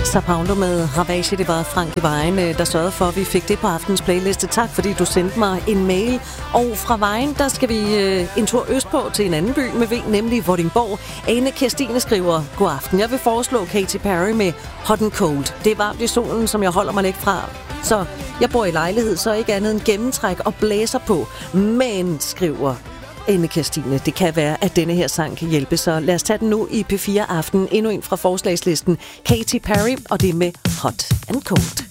Sapaundo med Ravage, det var Frank i Vejen, der sørgede for, at vi fik det på aftens playliste. Tak, fordi du sendte mig en mail. Og fra Vejen, der skal vi en tur østpå til en anden by med V, nemlig Vordingborg. Ane Kirstine skriver, god aften. Jeg vil foreslå Katy Perry med Hot and Cold. Det er varmt i solen, som jeg holder mig lidt fra. Så jeg bor i lejlighed, så ikke andet end gennemtræk og blæser på. Men, skriver Ane Kirstine, det kan være, at denne her sang kan hjælpe, så lad os tage den nu i P4 Aften. Endnu en fra forslagslisten, Katy Perry, og det er med Hot and Cold.